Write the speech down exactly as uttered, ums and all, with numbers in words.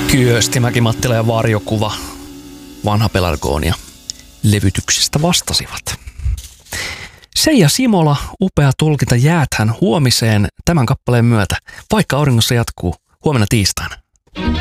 Kyösti, Mäki-Mattila ja Varjokuva Vanha Pelargonia levytyksestä vastasivat. Seija Simola, upea tulkinta Jääthän huomiseen tämän kappaleen myötä, vaikka auringossa jatkuu huomenna tiistaina.